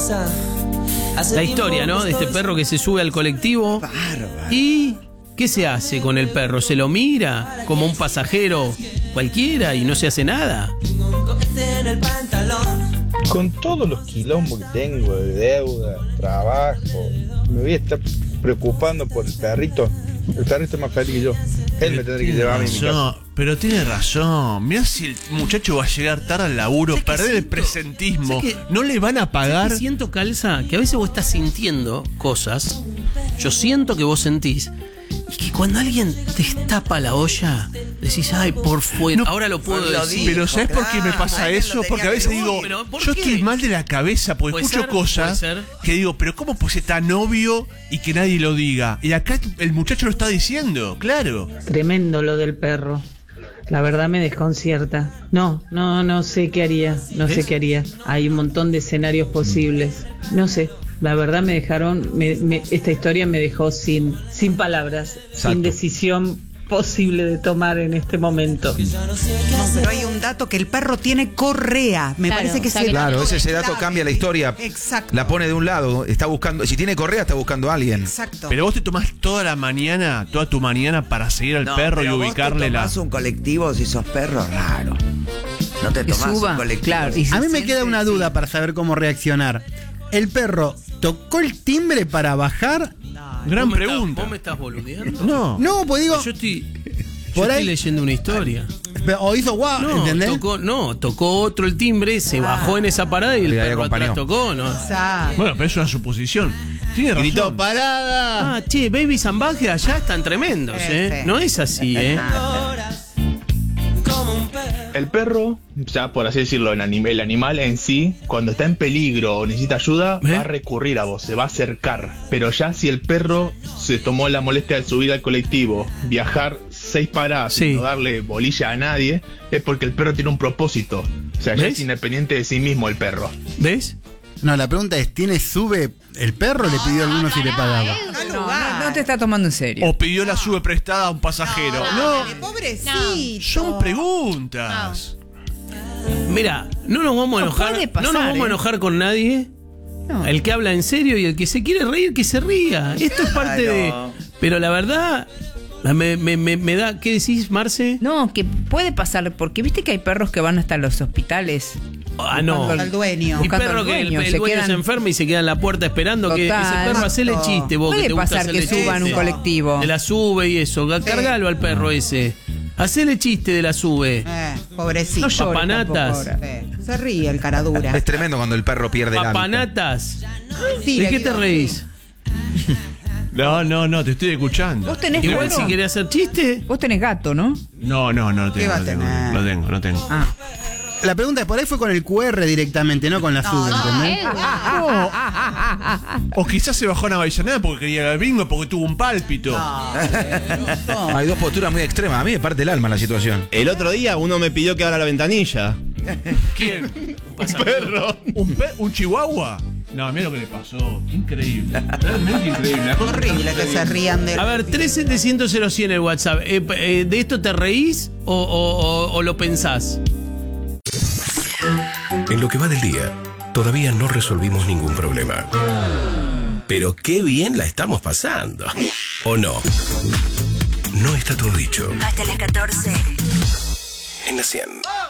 La historia, ¿no? De este perro que se sube al colectivo. Bárbaro. ¿Y qué se hace con el perro? ¿Se lo mira como un pasajero cualquiera y no se hace nada? Con todos los quilombos que tengo de deuda, trabajo, me voy a estar preocupando por el perrito. El perrito es más feliz que yo. Él me tendrá que llevar a mí a mi casa. Pero tiene razón. Mirá si el muchacho va a llegar tarde al laburo, perder el presentismo. No le van a pagar. Siento, Calza, que a veces vos estás sintiendo cosas. Yo siento que vos sentís. Y que cuando alguien destapa la olla, decís, ay, por fuera, ahora lo puedo decir. Pero ¿sabes por qué me pasa eso? Porque a veces digo, yo estoy mal de la cabeza porque escucho cosas que digo, pero ¿cómo pues está novio y que nadie lo diga? Y acá el muchacho lo está diciendo, claro. Tremendo lo del perro. La verdad me desconcierta. No sé qué haría. No sé qué haría. Hay un montón de escenarios posibles. No sé. La verdad me dejaron, esta historia me dejó sin palabras, sin decisión posible de tomar en este momento. No, pero hay un dato que el perro tiene correa. Me parece que claro, ese dato cambia la historia. Exacto. La pone de un lado, está buscando, si tiene correa está buscando a alguien. Exacto. Pero vos te tomás toda tu mañana para seguir al perro y ubicarle la. Vos te tomás un colectivo si sos perro, raro. No te tomás un colectivo. Claro. A mí me queda una duda para saber cómo reaccionar. ¿El perro tocó el timbre para bajar? Gran pregunta. ¿Vos me estás boludeando? No, pues digo. Yo estoy leyendo una historia. O hizo guau, ¿entendés? Tocó otro el timbre, se bajó en esa parada y el perro atrás tocó, ¿no? Bueno, pero es una suposición. Tiene razón. Gritó, ¡parada! Che, Baby Zambaje allá están tremendos, ¿eh? No es así, ¿eh? El perro, ya por así decirlo, el animal en sí, cuando está en peligro o necesita ayuda, va a recurrir a vos, se va a acercar. Pero ya si el perro se tomó la molestia de subir al colectivo, viajar 6 paradas y no darle bolilla a nadie, es porque el perro tiene un propósito. O sea, ya es independiente de sí mismo el perro. ¿Ves? No, la pregunta es, ¿tiene sube el perro o le pidió a alguno si le pagaba? No te está tomando en serio. O pidió la sube prestada a un pasajero. No, pobrecito. son preguntas. Mira, no nos vamos a enojar. No nos vamos a enojar con nadie. El que habla en serio y el que se quiere reír, que se ría. Esto es parte de. Pero la verdad. Me da. ¿Qué decís, Marce? No, que puede pasar, porque viste que hay perros que van hasta los hospitales. No. Al dueño. Y perro que el dueño se enferma y se queda en la puerta esperando que ese perro hacele chiste. Vos puede que te gusta pasar que suban un colectivo. De la sube y eso. Cargalo al perro ese. Hacele chiste de la sube. Pobrecito. No papanatas. Se ríe el caradura. Es tremendo cuando el perro pierde el hábito. Papanatas. ¿De qué te reís? No, te estoy escuchando. ¿Vos tenés Igual gato? si querés hacer chiste. Vos tenés gato, ¿no? No tengo. ¿Qué va a tener? No tengo. La pregunta es, por ahí fue con el QR directamente, no con la sube, ¿entendés? O quizás se bajó a Avellaneda porque quería ir al bingo, porque tuvo un pálpito. Hay dos posturas muy extremas. A mí me parte el alma la situación. El otro día uno me pidió que abra la ventanilla. ¿Quién? Un perro. ¿Un chihuahua? No, mira lo que le pasó. Increíble. Realmente increíble. Horrible que se rían de. A ver, 370-100 el WhatsApp. ¿De esto te reís o lo pensás? En lo que va del día, todavía no resolvimos ningún problema. Pero qué bien la estamos pasando. ¿O no? No está todo dicho. Hasta las 14. En la 100.